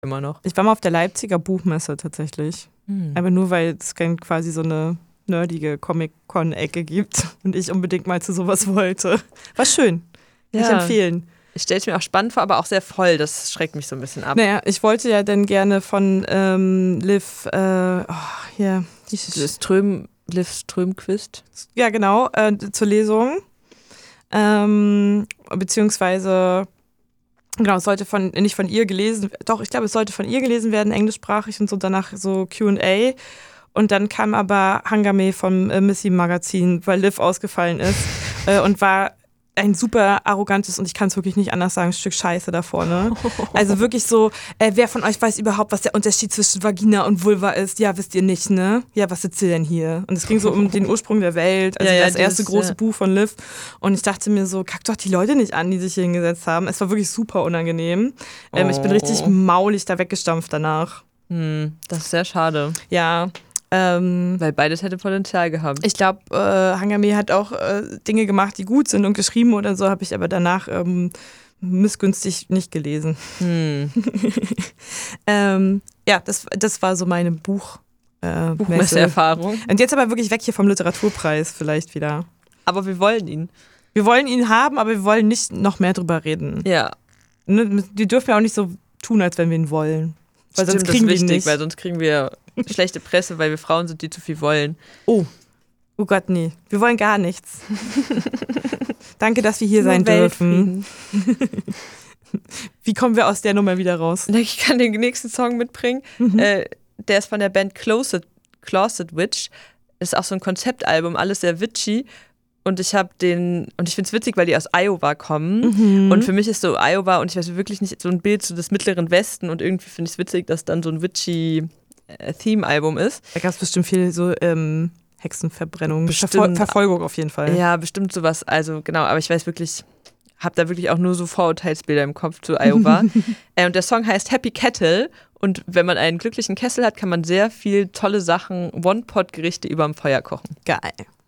immer noch. Ich war mal auf der Leipziger Buchmesse tatsächlich. Aber nur, weil es quasi so eine nerdige Comic-Con-Ecke gibt und ich unbedingt mal zu sowas wollte. War schön. Kann ich empfehlen. Ich stelle es mir auch spannend vor, aber auch sehr voll. Das schreckt mich so ein bisschen ab. Naja, ich wollte ja dann gerne von Liv, Liv Strömquist. Ja, genau, zur Lesung. Beziehungsweise, genau, es sollte nicht von ihr gelesen, doch, ich glaube, es sollte von ihr gelesen werden, englischsprachig und so, danach so Q&A. Und dann kam aber Hangame vom Missy Magazin, weil Liv ausgefallen ist und war ein super arrogantes, und ich kann es wirklich nicht anders sagen, Stück Scheiße da vorne. Also wirklich so, wer von euch weiß überhaupt, was der Unterschied zwischen Vagina und Vulva ist? Ja, wisst ihr nicht, ne? Ja, was sitzt ihr denn hier? Und es ging so um den Ursprung der Welt, also das erste große Buch von Liv. Und ich dachte mir so, kack doch die Leute nicht an, die sich hier hingesetzt haben. Es war wirklich super unangenehm. Ich bin richtig maulig da weggestampft danach. Das ist sehr schade. Ja. Weil beides hätte Potenzial gehabt. Ich glaube, Hangame hat auch Dinge gemacht, die gut sind und geschrieben oder so, habe ich aber danach missgünstig nicht gelesen. Ja, das war so meine Buchmesseerfahrung. Und jetzt aber wirklich weg hier vom Literaturpreis vielleicht wieder. Aber wir wollen ihn. Wir wollen ihn haben, aber wir wollen nicht noch mehr drüber reden. Ja. Die dürfen ja auch nicht so tun, als wenn wir ihn wollen. Weil Stimmt, sonst kriegen wir ihn nicht. Weil sonst kriegen wir schlechte Presse, weil wir Frauen sind, die zu viel wollen. Oh Gott, nee. Wir wollen gar nichts. Danke, dass wir hier sein dürfen. Wie kommen wir aus der Nummer wieder raus? Ich kann den nächsten Song mitbringen. Der ist von der Band Closet Witch. Ist auch so ein Konzeptalbum, alles sehr witchy. Und ich finde es witzig, weil die aus Iowa kommen. Und für mich ist so Iowa, und ich weiß wirklich nicht, so ein Bild so des Mittleren Westen. Und irgendwie finde ich es witzig, dass dann so ein witchy Theme-Album ist. Da gab es bestimmt viel so Hexenverbrennung, Verfolgung auf jeden Fall. Ja, bestimmt sowas. Also genau, aber ich weiß wirklich, habe da wirklich auch nur so Vorurteilsbilder im Kopf zu Iowa. Und der Song heißt Happy Kettle. Und wenn man einen glücklichen Kessel hat, kann man sehr viel tolle Sachen, One-Pot-Gerichte überm Feuer kochen. Geil.